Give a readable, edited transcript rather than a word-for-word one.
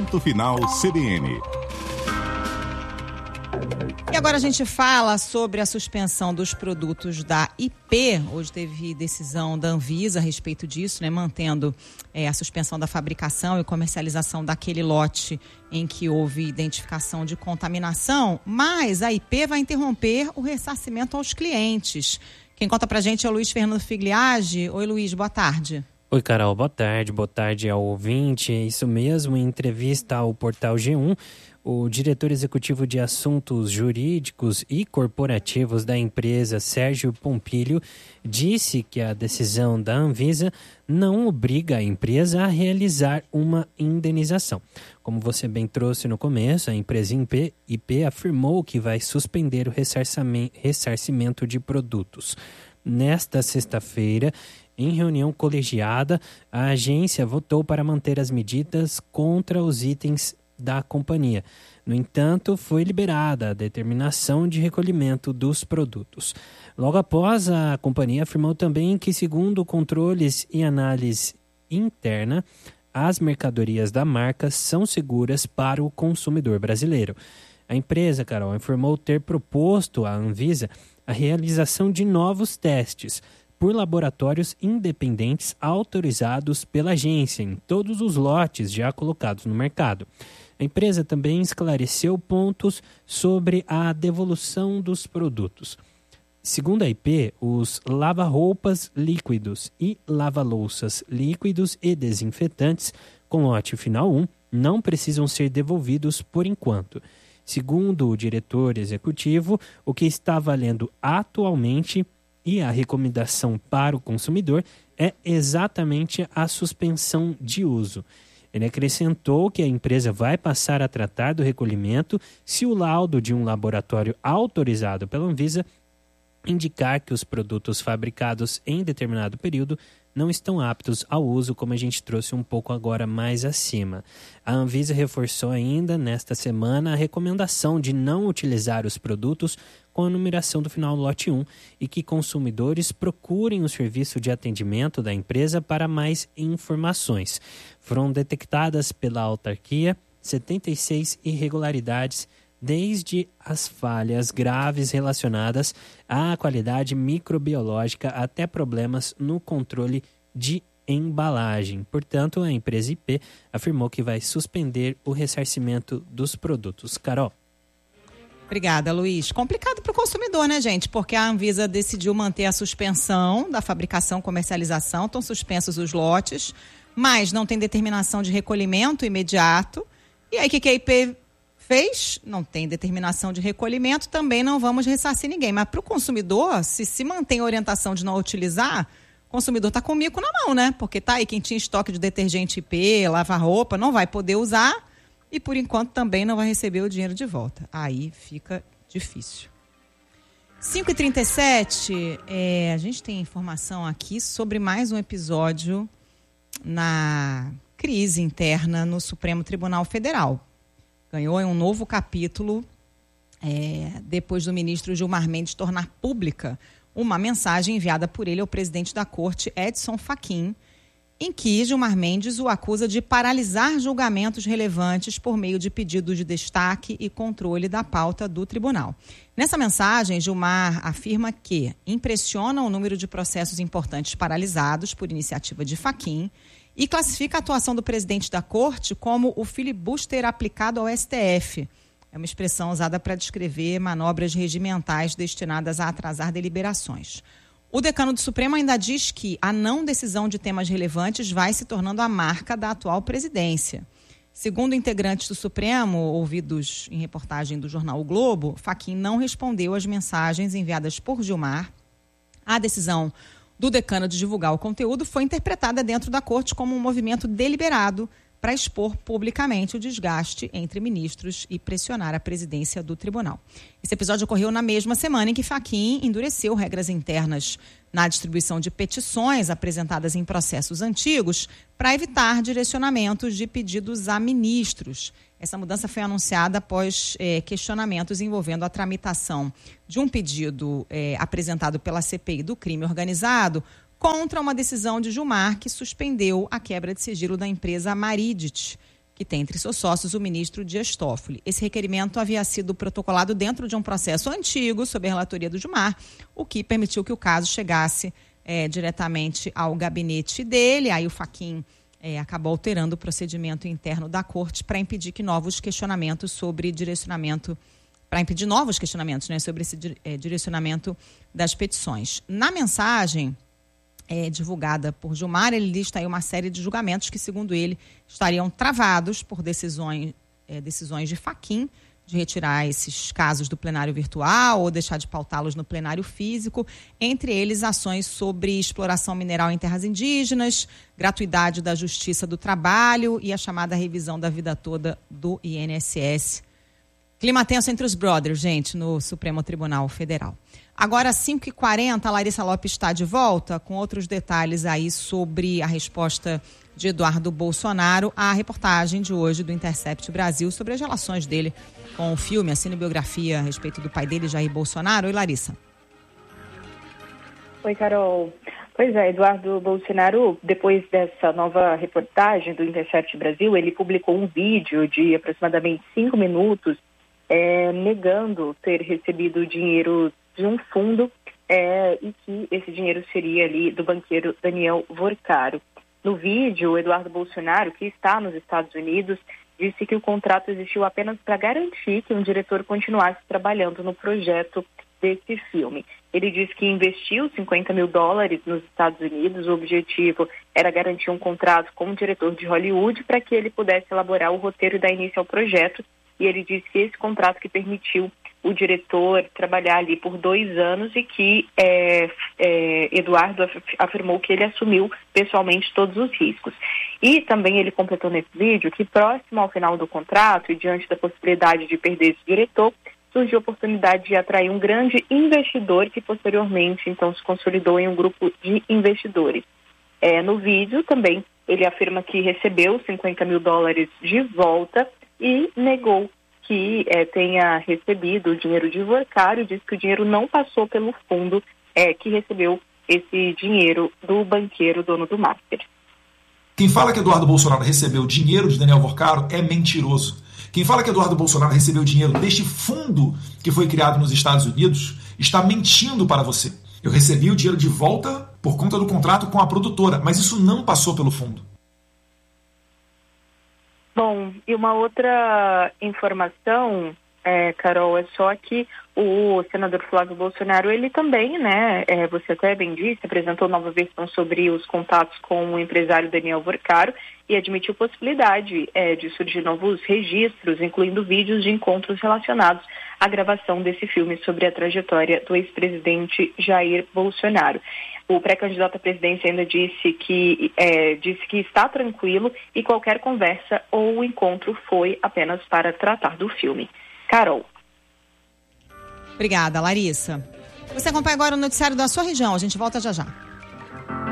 Ponto Final CBN. E agora a gente fala sobre a suspensão dos produtos da IP. Hoje teve decisão da Anvisa a respeito disso, né, mantendo a suspensão da fabricação e comercialização daquele lote em que houve identificação de contaminação, mas a IP vai interromper o ressarcimento aos clientes. Quem conta pra gente é o Luiz Fernando Figliage. Oi, Luiz, boa tarde. Oi, Carol, boa tarde ao ouvinte. É isso mesmo, em entrevista ao portal G1, o diretor executivo de assuntos jurídicos e corporativos da empresa, Sérgio Pompilho, disse que a decisão da Anvisa não obriga a empresa a realizar uma indenização. Como você bem trouxe no começo, a empresa IP afirmou que vai suspender o ressarcimento de produtos. Nesta sexta-feira, em reunião colegiada, a agência votou para manter as medidas contra os itens da companhia. No entanto, foi liberada a determinação de recolhimento dos produtos. Logo após, a companhia afirmou também que, segundo controles e análise interna, as mercadorias da marca são seguras para o consumidor brasileiro. A empresa, Carol, informou ter proposto à Anvisa a realização de novos testes por laboratórios independentes autorizados pela agência em todos os lotes já colocados no mercado. A empresa também esclareceu pontos sobre a devolução dos produtos. Segundo a IP, os lava-roupas líquidos e lava-louças líquidos e desinfetantes com lote final 1 não precisam ser devolvidos por enquanto. Segundo o diretor executivo, o que está valendo atualmente e a recomendação para o consumidor é exatamente a suspensão de uso. Ele acrescentou que a empresa vai passar a tratar do recolhimento se o laudo de um laboratório autorizado pela Anvisa indicar que os produtos fabricados em determinado período não estão aptos ao uso, como a gente trouxe um pouco agora mais acima. A Anvisa reforçou ainda nesta semana a recomendação de não utilizar os produtos com a numeração do final do lote 1 e que consumidores procurem o serviço de atendimento da empresa para mais informações. Foram detectadas pela autarquia 76 irregularidades, desde as falhas graves relacionadas à qualidade microbiológica até problemas no controle de embalagem. Portanto, a empresa IP afirmou que vai suspender o ressarcimento dos produtos. Carol. Obrigada, Luiz. Complicado para o consumidor, né, gente? Porque a Anvisa decidiu manter a suspensão da fabricação e comercialização, estão suspensos os lotes, mas não tem determinação de recolhimento imediato. E aí, o que a IP fez? Não tem determinação de recolhimento, também não vamos ressarcir ninguém. Mas para o consumidor, se mantém a orientação de não utilizar, o consumidor está com o mico na mão, né? Porque tá aí quem tinha estoque de detergente IP, lavar-roupa, não vai poder usar e, por enquanto, também não vai receber o dinheiro de volta. Aí fica difícil. 5h37, a gente tem informação aqui sobre mais um episódio na crise interna no Supremo Tribunal Federal. Ganhou um novo capítulo depois do ministro Gilmar Mendes tornar pública uma mensagem enviada por ele ao presidente da Corte, Edson Fachin, em que Gilmar Mendes o acusa de paralisar julgamentos relevantes por meio de pedidos de destaque e controle da pauta do tribunal. Nessa mensagem, Gilmar afirma que impressiona o número de processos importantes paralisados por iniciativa de Fachin e classifica a atuação do presidente da Corte como o filibuster aplicado ao STF. É uma expressão usada para descrever manobras regimentais destinadas a atrasar deliberações. O decano do Supremo ainda diz que a não decisão de temas relevantes vai se tornando a marca da atual presidência. Segundo integrantes do Supremo, ouvidos em reportagem do jornal O Globo, Fachin não respondeu às mensagens enviadas por Gilmar. A decisão do decano de divulgar o conteúdo foi interpretada dentro da Corte como um movimento deliberado para expor publicamente o desgaste entre ministros e pressionar a presidência do tribunal. Esse episódio ocorreu na mesma semana em que Fachin endureceu regras internas na distribuição de petições apresentadas em processos antigos para evitar direcionamentos de pedidos a ministros. Essa mudança foi anunciada após questionamentos envolvendo a tramitação de um pedido apresentado pela CPI do crime organizado contra uma decisão de Gilmar que suspendeu a quebra de sigilo da empresa Maridit, que tem entre seus sócios o ministro Dias Toffoli. Esse requerimento havia sido protocolado dentro de um processo antigo, sob a relatoria do Gilmar, o que permitiu que o caso chegasse diretamente ao gabinete dele. Aí o Fachin acabou alterando o procedimento interno da corte para impedir que novos questionamentos sobre direcionamento, sobre esse direcionamento das petições. Na mensagem divulgada por Gilmar, ele lista aí uma série de julgamentos que, segundo ele, estariam travados por decisões de Fachin, de retirar esses casos do plenário virtual ou deixar de pautá-los no plenário físico, entre eles ações sobre exploração mineral em terras indígenas, gratuidade da Justiça do Trabalho e a chamada revisão da vida toda do INSS. Clima tenso entre os brothers, gente, no Supremo Tribunal Federal. Agora, às 5h40, a Larissa Lopes está de volta com outros detalhes aí sobre a resposta de Eduardo Bolsonaro à reportagem de hoje do Intercept Brasil sobre as relações dele com o filme, a cinebiografia a respeito do pai dele, Jair Bolsonaro. Oi, Larissa. Oi, Carol. Pois é, Eduardo Bolsonaro, depois dessa nova reportagem do Intercept Brasil, ele publicou um vídeo de aproximadamente 5 minutos negando ter recebido dinheiro de um fundo e que esse dinheiro seria ali do banqueiro Daniel Vorcaro. No vídeo, o Eduardo Bolsonaro, que está nos Estados Unidos, disse que o contrato existiu apenas para garantir que um diretor continuasse trabalhando no projeto desse filme. Ele disse que investiu $50 mil nos Estados Unidos. O objetivo era garantir um contrato com o diretor de Hollywood para que ele pudesse elaborar o roteiro e dar início ao projeto. E ele disse que esse contrato que permitiu o diretor trabalhar ali por 2 anos e que Eduardo afirmou que ele assumiu pessoalmente todos os riscos. E também ele completou nesse vídeo que, próximo ao final do contrato e diante da possibilidade de perder esse diretor, surgiu a oportunidade de atrair um grande investidor que posteriormente então se consolidou em um grupo de investidores. No vídeo também ele afirma que recebeu $50 mil de volta e negou que tenha recebido o dinheiro de Vorcaro. Diz que o dinheiro não passou pelo fundo que recebeu esse dinheiro do banqueiro dono do Master. Quem fala que Eduardo Bolsonaro recebeu dinheiro de Daniel Vorcaro é mentiroso. Quem fala que Eduardo Bolsonaro recebeu dinheiro deste fundo que foi criado nos Estados Unidos está mentindo para você. Eu recebi o dinheiro de volta por conta do contrato com a produtora, mas isso não passou pelo fundo. Bom, e uma outra informação, Carol, é só que o senador Flávio Bolsonaro, ele também, você até bem disse, apresentou nova versão sobre os contatos com o empresário Daniel Vorcaro e admitiu possibilidade de surgir novos registros, incluindo vídeos de encontros relacionados à gravação desse filme sobre a trajetória do ex-presidente Jair Bolsonaro. O pré-candidato à presidência ainda disse que está tranquilo e qualquer conversa ou encontro foi apenas para tratar do filme. Carol. Obrigada, Larissa. Você acompanha agora o noticiário da sua região. A gente volta já já.